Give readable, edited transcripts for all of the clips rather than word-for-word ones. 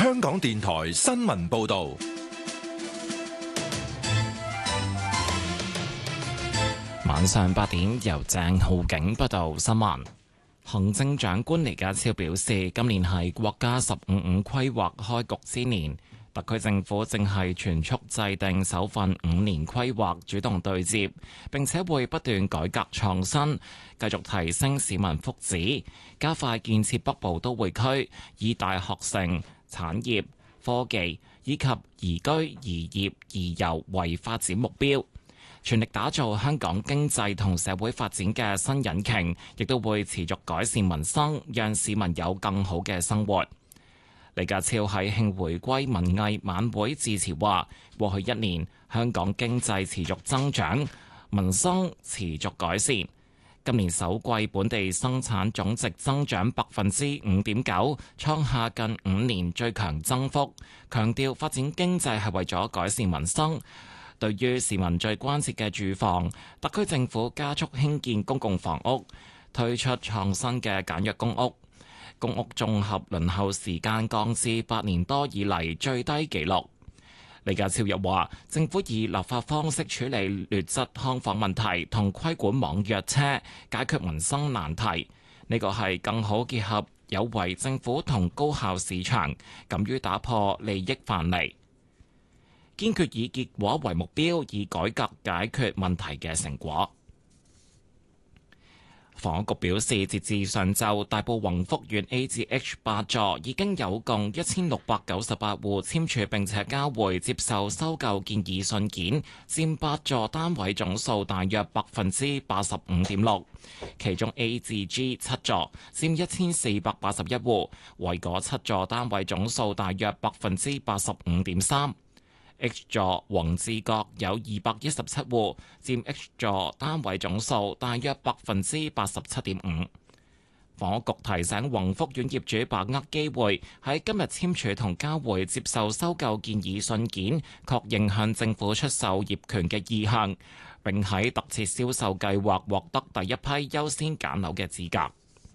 香港電台新聞報道。 晚上8點，由鄭浩景報道新聞。行政長官李家超表示，今年係國家15五規劃開局之年，特區政府正係全速制定首份5年規劃，主動對接，並且會不斷改革創新，繼續提升市民福祉，加快建設北部都會區，以大學城、產業、科技以及宜居、宜業、宜遊為發展目標。全力打造香港經濟同社會發展嘅新引擎，亦都會持續改善民生，讓市民有更好嘅生活。李家超喺慶回歸文藝晚會致辭話：過去1年，香港經濟持續增長，民生持續改善。今年首季本地生產總值增長5.9%，創下近5年最強增幅。強調發展經濟係為咗改善民生。對於市民最關切嘅住房，特區政府加速興建公共房屋，推出創新嘅簡約公屋，公屋綜合輪候時間降至8年多以嚟最低紀錄。李家超又話，政府以立法方式處理劣質劏房問題同規管網約車，解決民生難題。呢個係更好結合有為政府同高效市場，敢於打破利益藩籬。堅決以結果為目標，以改革解決問題嘅成果。房屋局表示，截至上晝，大埔宏福苑 A 至 H 8座已經有共1698戶簽署並且交回接受收購建議信件，佔8座單位總數大約85.6%。其中 A 至 G 7座佔1481戶，為嗰7座單位總數大約85.3%。H 座宏志閣有217戶，佔 H 座單位總數大約87.5%。房屋局提醒宏福苑業主把握機會，喺今日簽署同交回接受收購建議信件，確認向政府出售業權嘅意向，並喺特設銷售計劃獲得第一批優先揀樓嘅資格。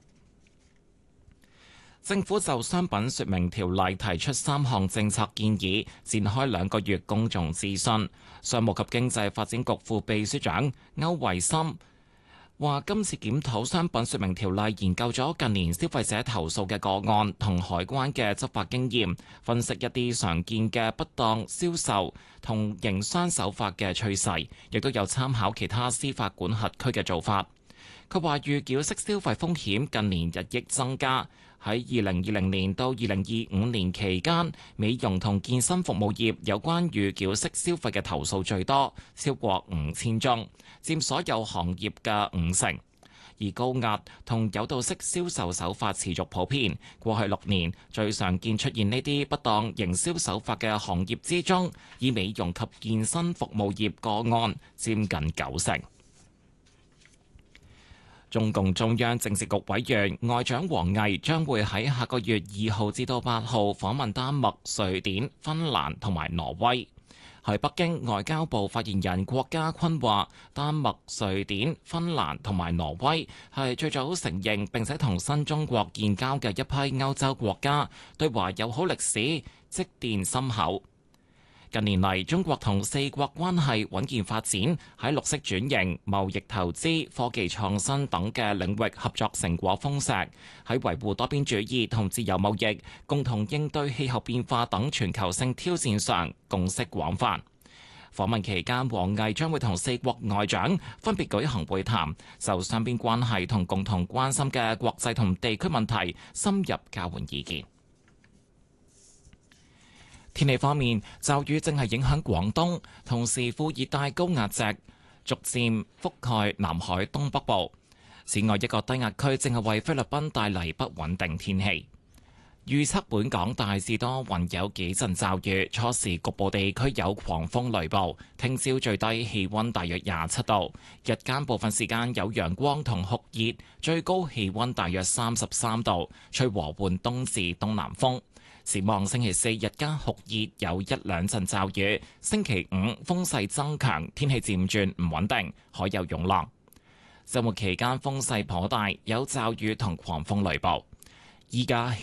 政府就商品說明條例提出3項政策建議，展開2個月公眾諮詢。商務及經濟發展局副秘書長歐維森話：今次檢討商品說明條例，研究咗近年消費者投訴嘅個案同海關嘅執法經驗，分析一啲常見嘅不當銷售同營商手法嘅趨勢，亦都有參考其他司法管轄區嘅做法。佢話預繳式消費風險近年日益增加。喺2020年到2025年期間，美容同健身服務業有關預繳式消費嘅投訴最多，超過5000宗，佔所有行業嘅50%。而高壓同誘導式銷售手法持續普遍。過去6年最常見出現呢啲不當營銷手法嘅行業之中，以美容及健身服務業個案佔近90%。中共中央政治局委員外長王毅將會喺下個月2號至到8號訪問丹麥、瑞典、芬蘭同埋挪威。喺北京，外交部發言人郭家坤話：丹麥、瑞典、芬蘭同埋挪威係最早承認並且同新中國建交嘅一批歐洲國家，對華友好歷史積澱深厚。近年嚟，中國同4國關係穩健發展，喺綠色轉型、貿易投資、科技創新等嘅領域合作成果豐碩，喺維護多邊主義同自由貿易、共同應對氣候變化等全球性挑戰上共識廣泛。訪問期間，王毅將會同4國外長分別舉行會談，就雙邊關係同共同關心嘅國際同地區問題深入交換意見。天氣方面，驟雨正係影響廣東，同時副熱帶高壓脊逐漸覆蓋南海東北部。此外，一個低壓區正係為菲律賓帶嚟不穩定天氣。預測本港大致多雲，有幾陣驟雨，初時局部地區有狂風雷暴。聽朝最低氣溫大約27度，日間部分時間有陽光同酷熱，最高氣溫大約33度，吹和緩東至東南風。展望星期4日間酷熱，有1-2陣驟雨。星期5風勢增強，天氣漸轉唔穩定，海有湧浪。週末期間風勢頗大，有驟雨同狂風雷暴。依家